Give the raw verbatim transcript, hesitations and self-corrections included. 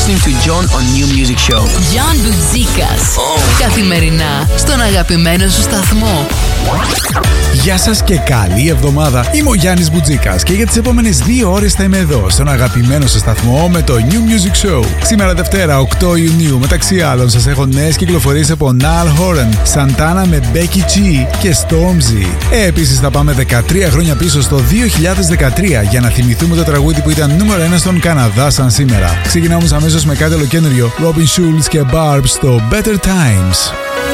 listening to John on New Music Show. John Μπουτζίκας. Oh. Καθημερινά στον αγαπημένο σου σταθμό. Γεια σας και καλή εβδομάδα. Είμαι ο Γιάννης Μπουτζίκας και για τις επόμενες δύο ώρες θα είμαι εδώ στον αγαπημένο σας σταθμό με το New Music Show. Σήμερα Δευτέρα οκτώ Ιουνίου, μεταξύ άλλων σας έχω νέες κυκλοφορίες από Niall Horan, Santana με Becky G και Stormzy. Ε, επίσης θα πάμε δεκατρία χρόνια πίσω στο δύο χιλιάδες δεκατρία για να θυμηθούμε το τραγούδι που ήταν νούμερο ένα στον Καναδά σαν σήμερα. Ξεκινάμε αμέσως με κάτι ολοκένουργιο, Robin Schulz και Barb στο Better Times.